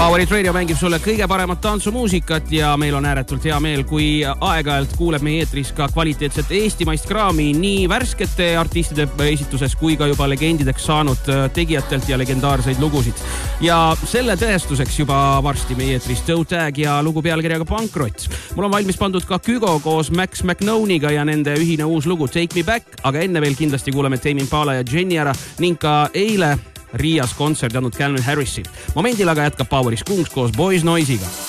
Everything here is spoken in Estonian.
Powerit Radio mängib sulle kõige paremat tantsumuusikat ja meil on ääretult hea meel, kui aeg-ajalt kuuleb meie eetris ka kvaliteetset eestimaist kraami nii värskete artistide esituses kui ka juba legendideks saanud tegijatelt ja legendaarseid lugusid. Ja selle tõestuseks juba varsti meie eetris Toe Tag ja lugu pealkirjaga Pankrott. Mul on valmis pandud ka Kygo koos Max McNoniga ja nende ühine uus lugu Take Me Back, aga enne veel kindlasti kuuleme Tame Impala ja Jenny ära ning ka eile Riias kontsert andnud Calvin Harrisi. Momendil aga jätkab Poweris Kungs koos Boys Noise'iga.